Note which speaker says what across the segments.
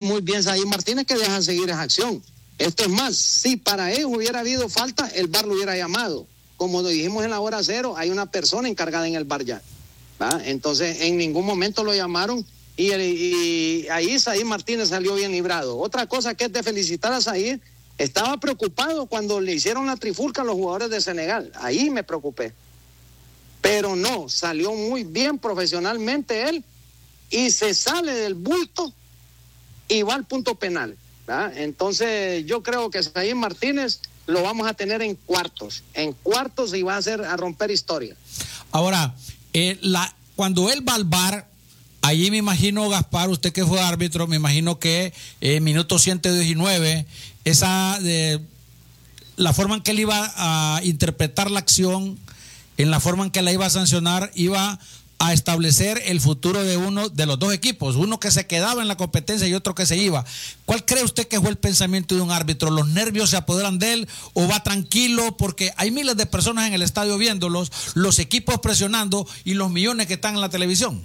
Speaker 1: muy bien Saí Martínez que dejan seguir esa acción. Esto es más, si para ellos hubiera habido falta, el VAR lo hubiera llamado. Como lo dijimos en la hora cero, hay una persona encargada en el VAR ya, ¿va? Entonces, en ningún momento lo llamaron y ahí Saí Martínez salió bien librado. Otra cosa que es de felicitar a Saí, estaba preocupado cuando le hicieron la trifulca a los jugadores de Senegal. Ahí me preocupé. Pero no, salió muy bien profesionalmente él y se sale del bulto y va al punto penal, ¿verdad? Entonces yo creo que Saí Martínez lo vamos a tener en cuartos y va a romper historia.
Speaker 2: Ahora, cuando él va al VAR, allí me imagino, Gaspar, usted que fue árbitro, me imagino que minuto 119, la forma en que él iba a interpretar la acción, en la forma en que la iba a sancionar, iba a establecer el futuro de uno de los dos equipos, uno que se quedaba en la competencia y otro que se iba. ¿Cuál cree usted que fue el pensamiento de un árbitro? ¿Los nervios se apoderan de él o va tranquilo? Porque hay miles de personas en el estadio viéndolos, los equipos presionando y los millones que están en la televisión.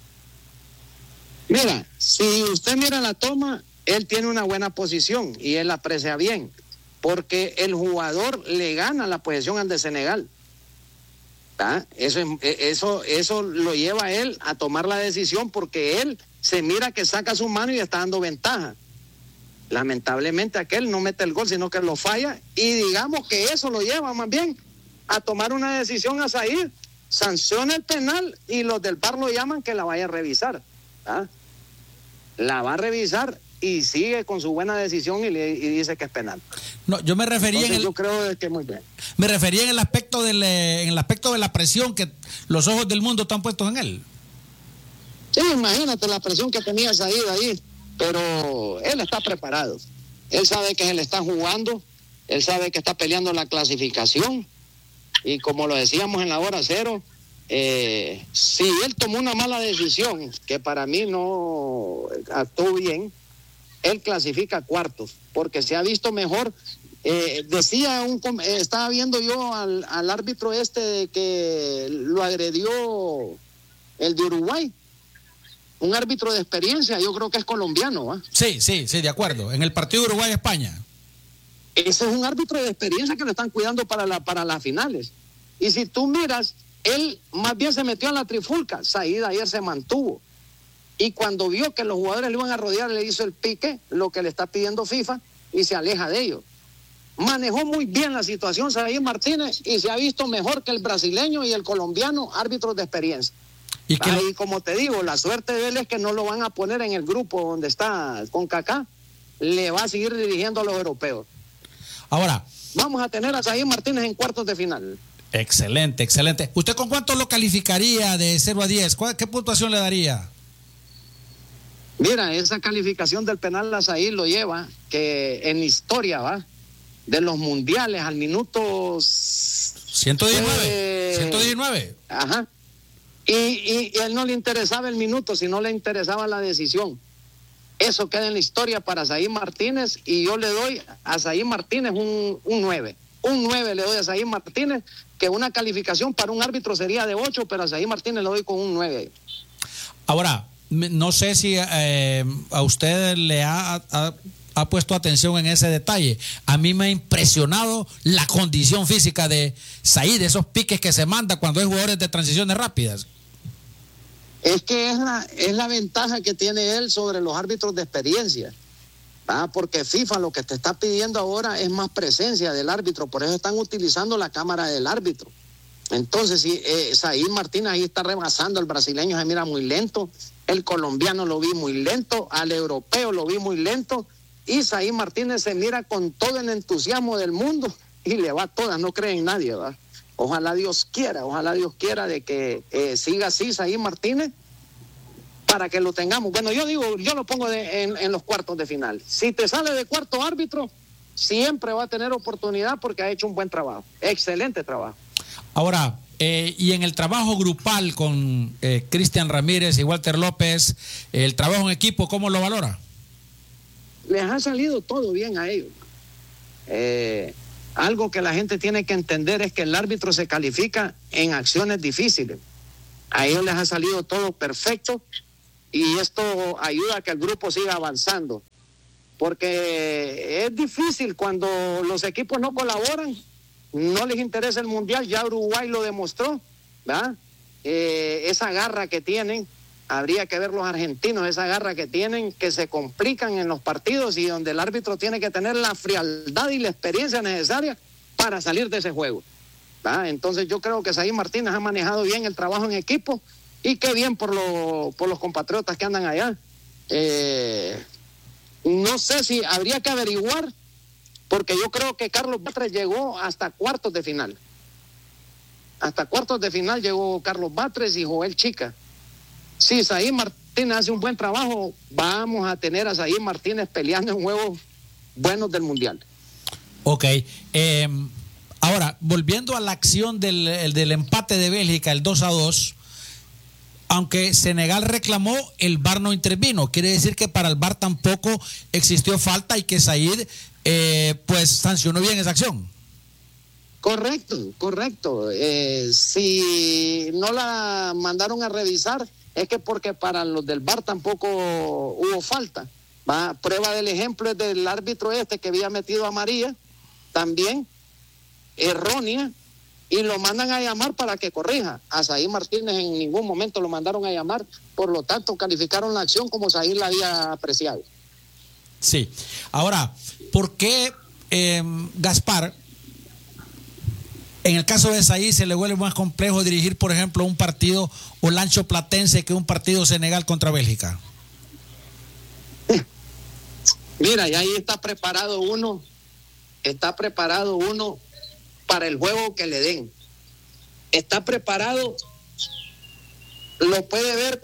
Speaker 1: Mira, si usted mira la toma, él tiene una buena posición y él la aprecia bien, porque el jugador le gana la posesión al de Senegal. ¿Ah? Eso lo lleva a él a tomar la decisión porque él se mira que saca su mano y está dando ventaja. Lamentablemente aquel no mete el gol, sino que lo falla y digamos que eso lo lleva más bien a tomar una decisión a salir, sanciona el penal y los del VAR lo llaman que la vaya a revisar. ¿Ah? La va a revisar y sigue con su buena decisión y dice que es penal.
Speaker 2: No, yo me refería
Speaker 1: yo creo que muy bien.
Speaker 2: Me refería en el aspecto de la presión que los ojos del mundo están puestos en él.
Speaker 1: Sí, imagínate la presión que tenía Saíd ahí, pero él está preparado. Él sabe que se le está jugando, él sabe que está peleando la clasificación y como lo decíamos en la hora cero, si él tomó una mala decisión, que para mí no actuó bien, él clasifica cuartos, porque se ha visto mejor. Estaba viendo yo al árbitro que lo agredió el de Uruguay, un árbitro de experiencia, yo creo que es colombiano, ¿eh?
Speaker 2: Sí, de acuerdo, en el partido Uruguay-España.
Speaker 1: Ese es un árbitro de experiencia que lo están cuidando para las finales. Y si tú miras, él más bien se metió en la trifulca. Saíd ayer se mantuvo. Y cuando vio que los jugadores le iban a rodear, le hizo el pique, lo que le está pidiendo FIFA, y se aleja de ellos. Manejó muy bien la situación Saí Martínez y se ha visto mejor que el brasileño y el colombiano, árbitros de experiencia. Y como te digo, la suerte de él es que no lo van a poner en el grupo donde está con Kaká, le va a seguir dirigiendo a los europeos.
Speaker 2: Ahora,
Speaker 1: vamos a tener a Saí Martínez en cuartos de final.
Speaker 2: Excelente. ¿Usted con cuánto lo calificaría de 0 a 10? ¿Qué puntuación le daría?
Speaker 1: Mira, esa calificación del penal a Saí lo lleva, que en historia, ¿va? De los mundiales al minuto
Speaker 2: 119.
Speaker 1: Ajá. Y él no le interesaba el minuto, sino le interesaba la decisión. Eso queda en la historia para Saí Martínez y yo le doy a Saí Martínez un 9. Un 9 le doy a Saí Martínez, que una calificación para un árbitro sería de 8, pero a Saí Martínez le doy con un 9.
Speaker 2: Ahora, no sé si a usted le ha puesto atención en ese detalle. A mí me ha impresionado la condición física de Saíd, esos piques que se manda cuando hay jugadores de transiciones rápidas.
Speaker 1: Es que es la ventaja que tiene él sobre los árbitros de experiencia, ¿verdad? Porque FIFA lo que te está pidiendo ahora es más presencia del árbitro, por eso están utilizando la cámara del árbitro. Entonces, si Saíd Martínez ahí está rebasando, el brasileño se mira muy lento, el colombiano lo vi muy lento, al europeo lo vi muy lento, y Saíd Martínez se mira con todo el entusiasmo del mundo y le va a todas, no cree en nadie, ¿verdad? Ojalá Dios quiera de que siga así Saíd Martínez para que lo tengamos. Bueno, yo lo pongo en los cuartos de final. Si te sale de cuarto árbitro, siempre va a tener oportunidad porque ha hecho un buen trabajo, excelente trabajo.
Speaker 2: Ahora, y en el trabajo grupal con Cristian Ramírez y Walter López, el trabajo en equipo, ¿cómo lo valora?
Speaker 1: Les ha salido todo bien a ellos. Algo que la gente tiene que entender es que el árbitro se califica en acciones difíciles. A ellos les ha salido todo perfecto y esto ayuda a que el grupo siga avanzando. Porque es difícil cuando los equipos no colaboran, no les interesa el Mundial, ya Uruguay lo demostró, ¿verdad? Esa garra que tienen, habría que ver los argentinos, esa garra que tienen, que se complican en los partidos y donde el árbitro tiene que tener la frialdad y la experiencia necesaria para salir de ese juego, ¿verdad? Entonces yo creo que Saí Martínez ha manejado bien el trabajo en equipo y qué bien por los compatriotas que andan allá. No sé si habría que averiguar, porque yo creo que Carlos Batres llegó hasta cuartos de final. Hasta cuartos de final llegó Carlos Batres y Joel Chica. Si Saí Martínez hace un buen trabajo, vamos a tener a Saí Martínez peleando en juegos buenos del Mundial.
Speaker 2: Ok. Ahora, volviendo a la acción del empate de Bélgica, el 2-2, aunque Senegal reclamó, el VAR no intervino. Quiere decir que para el VAR tampoco existió falta y que Said pues sancionó bien esa acción.
Speaker 1: Correcto. Si no la mandaron a revisar, es que porque para los del VAR tampoco hubo falta. Prueba del ejemplo es del árbitro que había metido a María, también errónea, y lo mandan a llamar para que corrija. A Saí Martínez en ningún momento lo mandaron a llamar, por lo tanto calificaron la acción como Saí la había apreciado.
Speaker 2: Sí. Ahora, ¿por qué Gaspar, en el caso de Saí, se le vuelve más complejo dirigir, por ejemplo, un partido Olancho Platense que un partido Senegal contra Bélgica?
Speaker 1: Mira, y ahí está preparado uno para el juego que le den. Está preparado, lo puede ver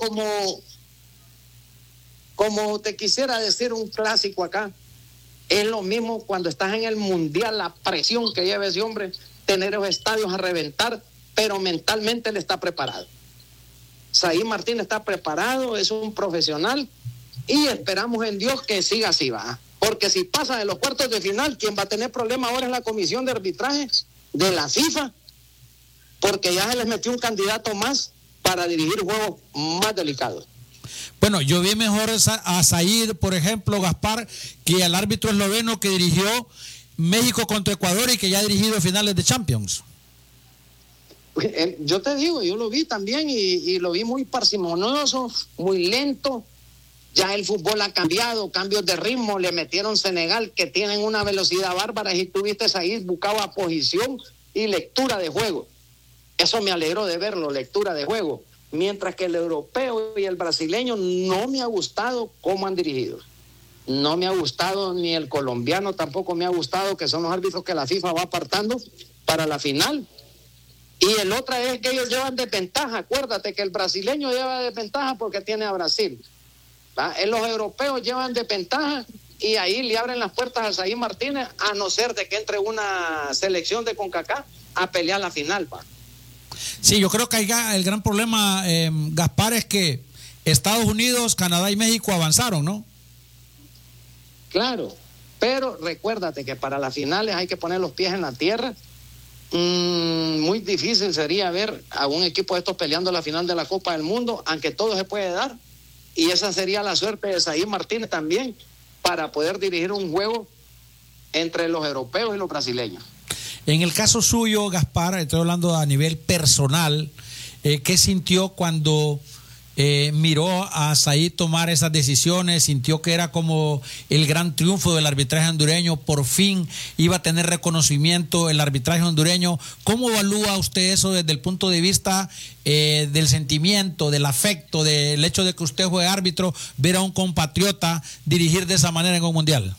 Speaker 1: como te quisiera decir un clásico acá. Es lo mismo cuando estás en el Mundial, la presión que lleva ese hombre, tener los estadios a reventar, pero mentalmente él está preparado. Saí Martínez está preparado, es un profesional y esperamos en Dios que siga así, va. Porque si pasa de los cuartos de final, quien va a tener problema ahora es la comisión de arbitraje de la FIFA, porque ya se les metió un candidato más para dirigir juegos más delicados.
Speaker 2: Bueno, yo vi mejor a Said, por ejemplo, Gaspar, que al árbitro esloveno que dirigió México contra Ecuador y que ya ha dirigido finales de Champions.
Speaker 1: Yo te digo, yo lo vi también y lo vi muy parsimonioso, muy lento. Ya el fútbol ha cambiado, cambios de ritmo, le metieron Senegal que tienen una velocidad bárbara y tuviste ahí buscaba posición y lectura de juego. Eso me alegró de verlo, lectura de juego. Mientras que el europeo y el brasileño no me ha gustado cómo han dirigido. No me ha gustado, ni el colombiano tampoco me ha gustado, que son los árbitros que la FIFA va apartando para la final. Y el otro es que ellos llevan desventaja. Acuérdate que el brasileño lleva desventaja porque tiene a Brasil. Los europeos llevan desventaja y ahí le abren las puertas a Saí Martínez, a no ser de que entre una selección de CONCACAF a pelear la final, pa.
Speaker 2: Sí, yo creo que el gran problema, Gaspar, es que Estados Unidos, Canadá y México avanzaron, ¿no?
Speaker 1: Claro, pero recuérdate que para las finales hay que poner los pies en la tierra. Muy difícil sería ver a un equipo de estos peleando la final de la Copa del Mundo, aunque todo se puede dar. Y esa sería la suerte de Saí Martínez también, para poder dirigir un juego entre los europeos y los brasileños.
Speaker 2: En el caso suyo, Gaspar, estoy hablando a nivel personal, ¿qué sintió cuando miró a Said tomar esas decisiones? ¿Sintió que era como el gran triunfo del arbitraje hondureño? Por fin iba a tener reconocimiento el arbitraje hondureño. ¿Cómo evalúa usted eso desde el punto de vista del sentimiento, del afecto, del hecho de que usted fue árbitro, ver a un compatriota dirigir de esa manera en un mundial?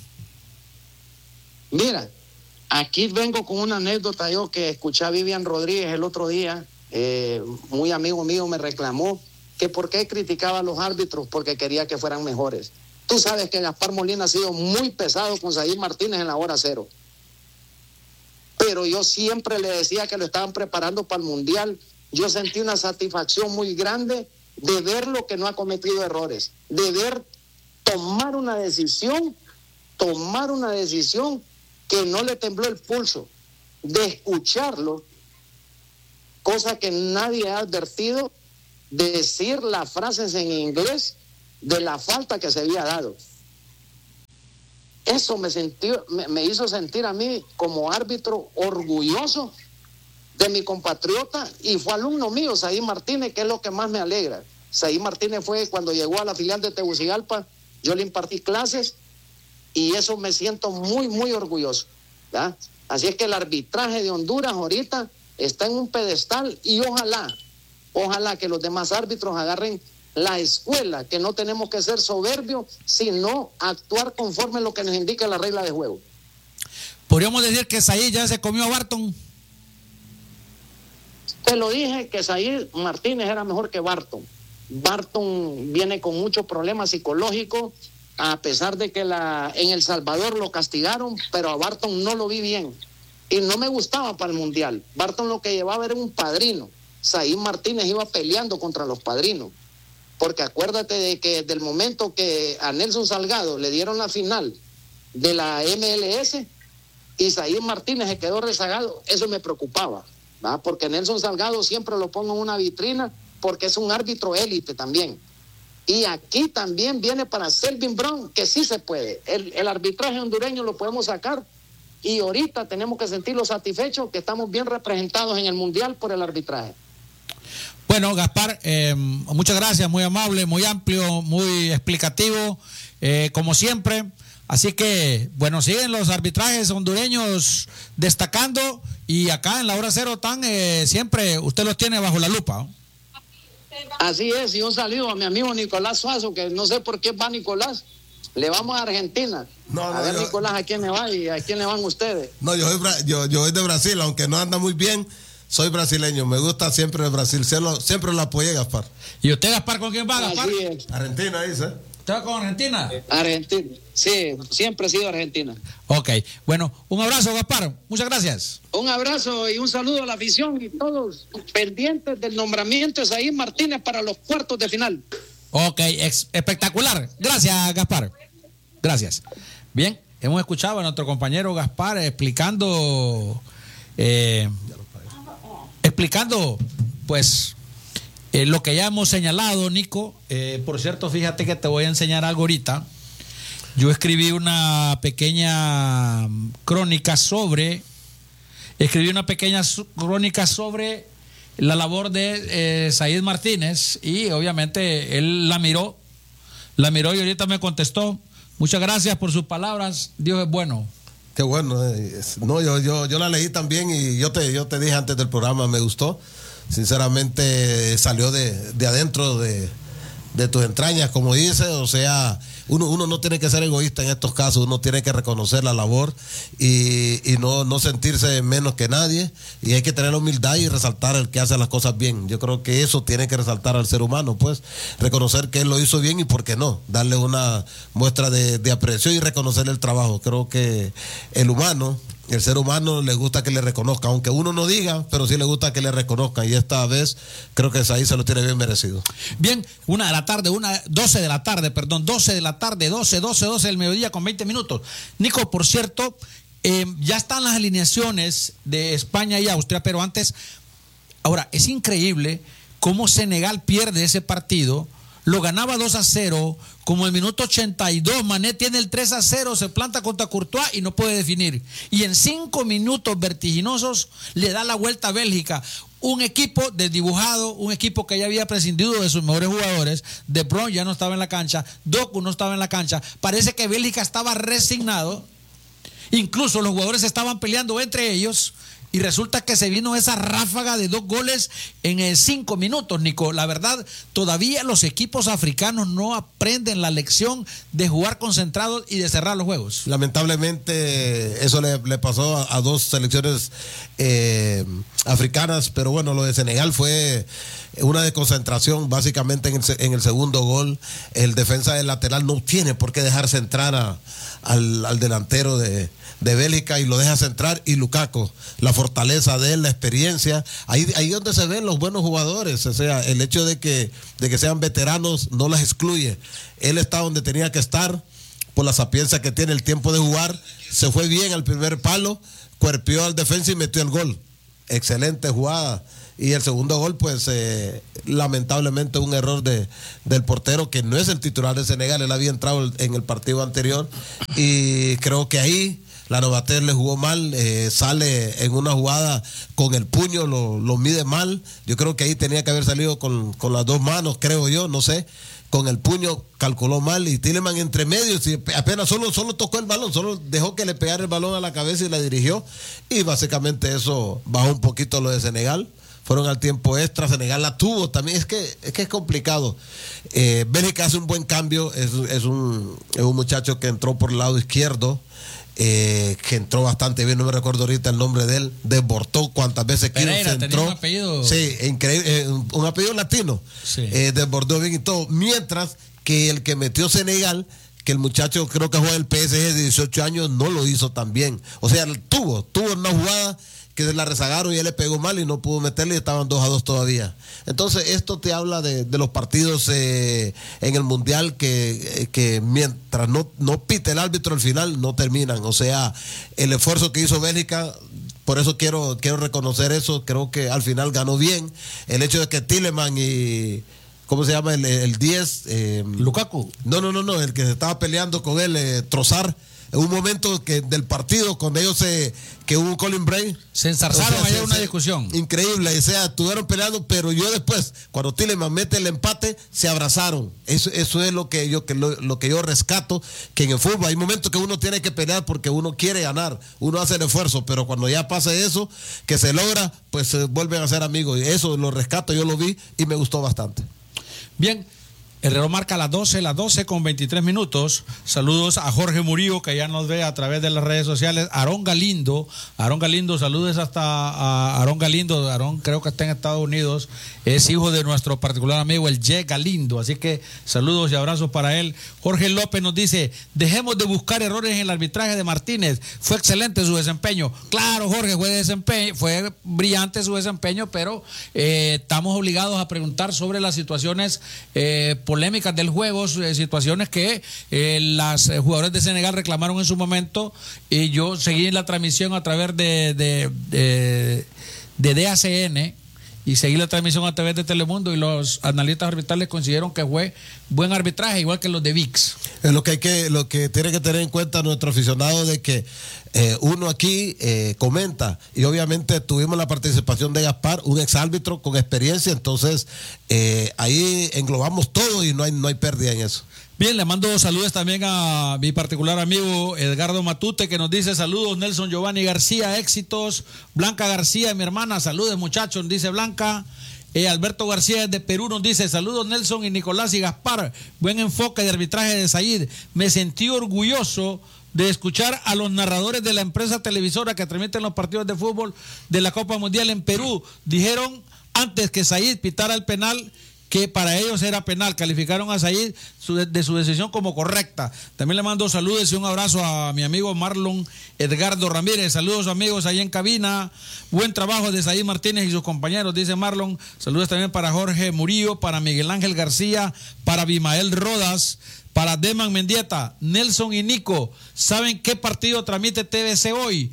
Speaker 1: Mira, aquí vengo con una anécdota yo que escuché a Vivian Rodríguez el otro día, muy amigo mío, me reclamó que por qué criticaba a los árbitros, porque quería que fueran mejores. Tú sabes que Gaspar Molina ha sido muy pesado con Saí Martínez en la hora cero, pero yo siempre le decía que lo estaban preparando para el Mundial. Yo sentí una satisfacción muy grande de verlo que no ha cometido errores, de ver tomar una decisión que no le tembló el pulso, de escucharlo, cosa que nadie ha advertido, decir las frases en inglés de la falta que se había dado. Eso me hizo sentir a mí como árbitro orgulloso de mi compatriota, y fue alumno mío, Saí Martínez, que es lo que más me alegra. Saí Martínez fue cuando llegó a la filial de Tegucigalpa, yo le impartí clases, y eso me siento muy, muy orgulloso, ¿ya? Así es que el arbitraje de Honduras ahorita está en un pedestal, y ojalá que los demás árbitros agarren la escuela, que no tenemos que ser soberbios, sino actuar conforme a lo que nos indica la regla de juego.
Speaker 2: ¿Podríamos decir que Saí ya se comió a Barton?
Speaker 1: Te lo dije, que Saí Martínez era mejor que Barton. Barton viene con muchos problemas psicológicos, a pesar de que en El Salvador lo castigaron, pero a Barton no lo vi bien. Y no me gustaba para el Mundial. Barton lo que llevaba era un padrino. Saí Martínez iba peleando contra los padrinos. Porque acuérdate de que del momento que a Nelson Salgado le dieron la final de la MLS y Saí Martínez se quedó rezagado, eso me preocupaba, ¿va? Porque Nelson Salgado siempre lo pongo en una vitrina porque es un árbitro élite también. Y aquí también viene para Selvin Brown, que sí se puede. El arbitraje hondureño lo podemos sacar, y ahorita tenemos que sentirnos satisfechos que estamos bien representados en el Mundial por el arbitraje.
Speaker 2: Bueno, Gaspar, muchas gracias, muy amable, muy amplio, muy explicativo, como siempre. Así que, bueno, siguen los arbitrajes hondureños destacando, y acá en la hora cero están, siempre usted los tiene bajo la lupa, ¿no?
Speaker 1: Así es, y un saludo a mi amigo Nicolás Suazo, que no sé por qué va Nicolás. Le vamos a Argentina. A ver, Nicolás, ¿a quién le va y a quién le van ustedes?
Speaker 3: No, yo soy de Brasil, aunque no anda muy bien. Soy brasileño, me gusta siempre el Brasil, siempre lo apoyé, Gaspar.
Speaker 2: ¿Y usted, Gaspar, con quién va, Gaspar?
Speaker 1: Así es.
Speaker 3: Argentina, dice.
Speaker 2: ¿Usted va con Argentina?
Speaker 1: Argentina, sí, siempre he sido Argentina.
Speaker 2: Ok, bueno, un abrazo, Gaspar, muchas gracias.
Speaker 1: Un abrazo y un saludo a la afición y todos pendientes del nombramiento de Saí Martínez para los cuartos de final.
Speaker 2: Ok, espectacular. Gracias, Gaspar. Gracias. Bien, hemos escuchado a nuestro compañero Gaspar explicando, pues, lo que ya hemos señalado, Nico. Por cierto, fíjate que te voy a enseñar algo ahorita. Yo escribí una pequeña crónica sobre la labor de Saí Martínez, y obviamente él la miró y ahorita me contestó. Muchas gracias por sus palabras. Dios es bueno.
Speaker 3: Qué bueno. No, yo la leí también, y yo te dije antes del programa, me gustó. Sinceramente salió de adentro de tus entrañas, como dice. O sea, uno no tiene que ser egoísta en estos casos, uno tiene que reconocer la labor y no sentirse menos que nadie, y hay que tener la humildad y resaltar el que hace las cosas bien. Yo creo que eso tiene que resaltar al ser humano, pues, reconocer que él lo hizo bien, y por qué no, darle una muestra de aprecio y reconocer el trabajo. Creo que el ser humano le gusta que le reconozcan, aunque uno no diga, pero sí le gusta que le reconozcan, y esta vez creo que Saí se lo tiene bien merecido.
Speaker 2: Bien, 12 de la tarde, 12 del mediodía con 20 minutos. Nico, por cierto, ya están las alineaciones de España y Austria, pero antes, ahora, es increíble cómo Senegal pierde ese partido. Lo ganaba 2-0, como el minuto 82, Mané tiene el 3-0, se planta contra Courtois y no puede definir. Y en 5 minutos vertiginosos le da la vuelta a Bélgica. Un equipo desdibujado, un equipo que ya había prescindido de sus mejores jugadores. De Bruyne ya no estaba en la cancha, Doku no estaba en la cancha. Parece que Bélgica estaba resignado. Incluso los jugadores estaban peleando entre ellos. Y resulta que se vino esa ráfaga de 2 goles en 5 minutos, Nico. La verdad, todavía los equipos africanos no aprenden la lección de jugar concentrados y de cerrar los juegos.
Speaker 3: Lamentablemente eso le pasó a 2 selecciones africanas, pero bueno, lo de Senegal fue una desconcentración básicamente en el segundo gol. El defensa del lateral no tiene por qué dejarse entrar al delantero de Bélgica, y lo deja centrar, y Lukaku, la fortaleza de él, la experiencia, ahí es donde se ven los buenos jugadores. O sea, el hecho de que sean veteranos no las excluye. Él está donde tenía que estar por la sapiencia que tiene, el tiempo de jugar, se fue bien al primer palo, cuerpeó al defensa y metió el gol. Excelente jugada. Y el segundo gol, pues lamentablemente un error del portero, que no es el titular de Senegal. Él había entrado en el partido anterior y creo que ahí la Novater le jugó mal, sale en una jugada con el puño, lo mide mal. Yo creo que ahí tenía que haber salido con las dos manos, creo yo, no sé. Con el puño calculó mal y Tielemans entre medio, apenas solo tocó el balón, solo dejó que le pegara el balón a la cabeza y la dirigió. Y básicamente eso bajó un poquito lo de Senegal. Fueron al tiempo extra, Senegal la tuvo también, es que es complicado. Bélgica hace un buen cambio, es un muchacho que entró por el lado izquierdo, que entró bastante bien, no me recuerdo ahorita el nombre de él, desbordó cuantas veces quiso,
Speaker 2: tenía un apellido.
Speaker 3: Sí, increíble, un apellido latino, sí. Desbordó bien y todo, mientras que el que metió Senegal, que el muchacho creo que juega el PSG de 18 años, no lo hizo tan bien. O sea, tuvo una jugada que se la rezagaron y él le pegó mal y no pudo meterle y estaban 2-2 todavía. Entonces esto te habla de los partidos en el Mundial que mientras no pite el árbitro al final no terminan. O sea, el esfuerzo que hizo Bélgica, por eso quiero reconocer eso, creo que al final ganó bien. El hecho de que Tielemans y... ¿cómo se llama? El 10.
Speaker 2: Lukaku.
Speaker 3: No, el que se estaba peleando con él, Trossard. En un momento del partido, cuando ellos que hubo un Colin Brain,
Speaker 2: se enzarzaron, allá una discusión.
Speaker 3: Increíble, o sea, estuvieron peleando, pero yo después, cuando Tielemans mete el empate, se abrazaron. Eso es lo que yo rescato, que en el fútbol hay momentos que uno tiene que pelear porque uno quiere ganar, uno hace el esfuerzo, pero cuando ya pasa eso, que se logra, pues se vuelven a ser amigos. Y eso lo rescato, yo lo vi y me gustó bastante.
Speaker 2: Bien. El reloj marca las 12 con 23 minutos. Saludos a Jorge Murillo, que ya nos ve a través de las redes sociales. Aarón Galindo, saludos hasta a Aarón Galindo. Aarón creo que está en Estados Unidos. Es hijo de nuestro particular amigo, el Ye Galindo. Así que saludos y abrazos para él. Jorge López nos dice, dejemos de buscar errores en el arbitraje de Martínez. Fue excelente su desempeño. Claro, Jorge, fue brillante su desempeño, pero estamos obligados a preguntar sobre las situaciones polémicas del juego, situaciones que las jugadores de Senegal reclamaron en su momento, y yo seguí la transmisión a través de DACN y seguí la transmisión a través de Telemundo, y los analistas arbitrales consideraron que fue buen arbitraje, igual que los de VIX.
Speaker 3: Es lo que tiene que tener en cuenta nuestro aficionado, de que uno aquí comenta, y obviamente tuvimos la participación de Gaspar, un exárbitro con experiencia, entonces ahí englobamos todo y no hay pérdida en eso.
Speaker 2: Bien, le mando saludos también a mi particular amigo Edgardo Matute, que nos dice saludos. Nelson Giovanni García, éxitos. Blanca García, mi hermana, saludos muchachos, dice Blanca. Alberto García de Perú nos dice saludos Nelson y Nicolás y Gaspar, buen enfoque de arbitraje de Said. Me sentí orgulloso de escuchar a los narradores de la empresa televisora que transmiten los partidos de fútbol de la Copa Mundial en Perú. Dijeron antes que Said pitara el penal que para ellos era penal, calificaron a Said de su decisión como correcta. También le mando saludos y un abrazo a mi amigo Marlon Edgardo Ramírez. Saludos amigos ahí en cabina, buen trabajo de Said Martínez y sus compañeros, dice Marlon. Saludos también para Jorge Murillo, para Miguel Ángel García, para Bimael Rodas, para Deman Mendieta. Nelson y Nico, ¿saben qué partido transmite TVC hoy?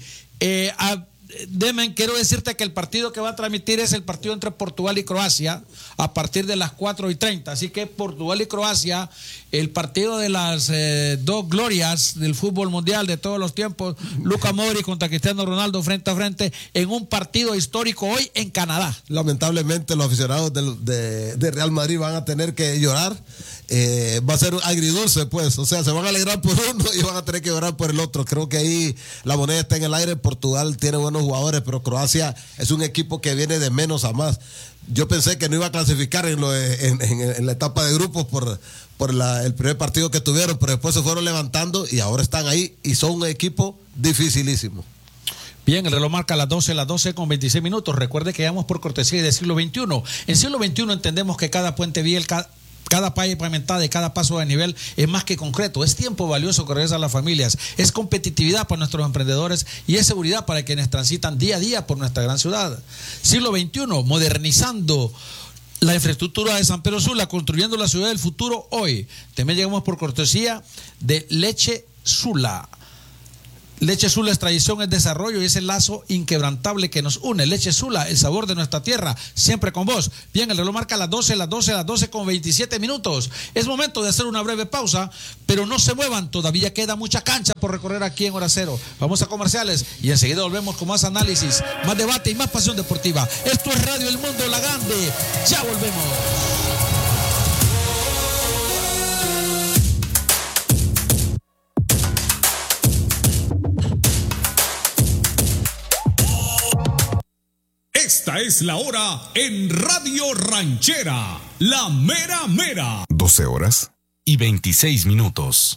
Speaker 2: Demen, quiero decirte que el partido que va a transmitir es el partido entre Portugal y Croacia a partir de las 4:30, así que Portugal y Croacia, el partido de las dos glorias del fútbol mundial de todos los tiempos, Luka Modric contra Cristiano Ronaldo frente a frente en un partido histórico hoy en Canadá.
Speaker 3: Lamentablemente los aficionados de Real Madrid van a tener que llorar, va a ser agridulce, pues, o sea, se van a alegrar por uno y van a tener que llorar por el otro. Creo que ahí la moneda está en el aire. Portugal tiene buenos jugadores, pero Croacia es un equipo que viene de menos a más. Yo pensé que no iba a clasificar en la etapa de grupos por el primer partido que tuvieron, pero después se fueron levantando y ahora están ahí y son un equipo dificilísimo.
Speaker 2: Bien, el reloj marca las 12 con 26 minutos. Recuerde que vamos por cortesía del siglo XXI. En siglo XXI entendemos que cada puente vial, cada calle pavimentada y cada paso de nivel es más que concreto, es tiempo valioso que regresa a las familias, es competitividad para nuestros emprendedores y es seguridad para quienes transitan día a día por nuestra gran ciudad. Siglo XXI, modernizando la infraestructura de San Pedro Sula, construyendo la ciudad del futuro hoy. También llegamos por cortesía de Leche Sula. Leche Sula es tradición, es desarrollo y es el lazo inquebrantable que nos une. Leche Sula, el sabor de nuestra tierra, siempre con vos. Bien, el reloj marca las 12 con 27 minutos. Es momento de hacer una breve pausa, pero no se muevan, todavía queda mucha cancha por recorrer aquí en Hora Cero. Vamos a comerciales y enseguida volvemos con más análisis, más debate y más pasión deportiva. Esto es Radio El Mundo, la Grande. Ya volvemos.
Speaker 4: Esta es la hora en Radio Ranchera, la mera mera.
Speaker 5: 12 horas y 26 minutos.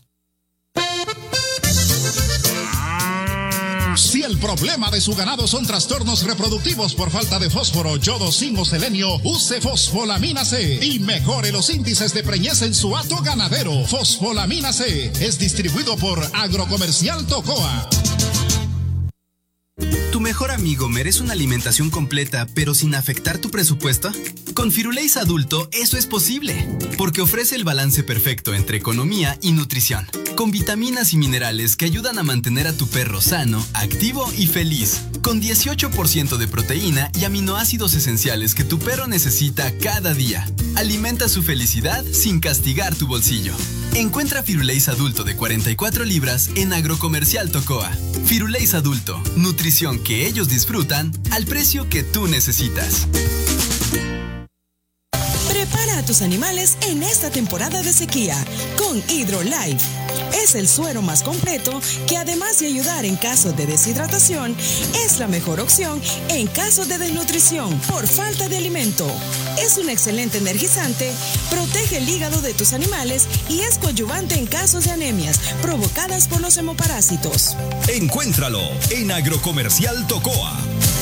Speaker 6: Si el problema de su ganado son trastornos reproductivos por falta de fósforo, yodo, zinc o selenio, use Fosfolamina C y mejore los índices de preñez en su hato ganadero. Fosfolamina C es distribuido por Agrocomercial Tocoa.
Speaker 7: ¿Tu mejor amigo merece una alimentación completa pero sin afectar tu presupuesto? Con Firulais Adulto eso es posible, porque ofrece el balance perfecto entre economía y nutrición, con vitaminas y minerales que ayudan a mantener a tu perro sano, activo y feliz, con 18% de proteína y aminoácidos esenciales que tu perro necesita cada día. Alimenta su felicidad sin castigar tu bolsillo. Encuentra Firulais Adulto de 44 libras en Agrocomercial Tocoa. Firulais Adulto, nutrición que ellos disfrutan al precio que tú necesitas.
Speaker 8: Prepara a tus animales en esta temporada de sequía con HydroLife. Es el suero más completo que, además de ayudar en caso de deshidratación, es la mejor opción en caso de desnutrición por falta de alimento. Es un excelente energizante, protege el hígado de tus animales y es coadyuvante en casos de anemias provocadas por los hemoparásitos.
Speaker 4: Encuéntralo en Agrocomercial Tocoa.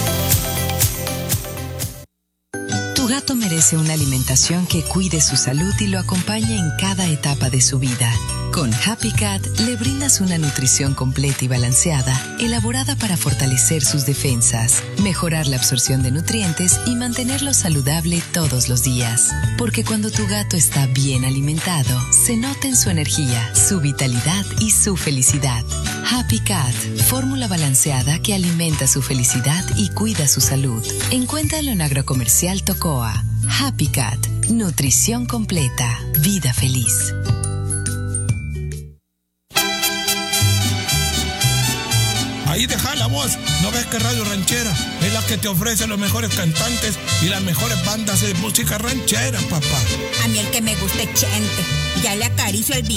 Speaker 9: Tu gato merece una alimentación que cuide su salud y lo acompañe en cada etapa de su vida. Con Happy Cat le brindas una nutrición completa y balanceada, elaborada para fortalecer sus defensas, mejorar la absorción de nutrientes y mantenerlo saludable todos los días. Porque cuando tu gato está bien alimentado, se nota en su energía, su vitalidad y su felicidad. Happy Cat, fórmula balanceada que alimenta su felicidad y cuida su salud. Encuéntralo en Agrocomercial Tocoa. Happy Cat, nutrición completa, vida feliz.
Speaker 10: Ahí deja la voz, ¿no ves que Radio Ranchera es la que te ofrece los mejores cantantes y las mejores bandas de música ranchera, papá?
Speaker 11: A mí el que me gusta es Chente, ya le acaricio el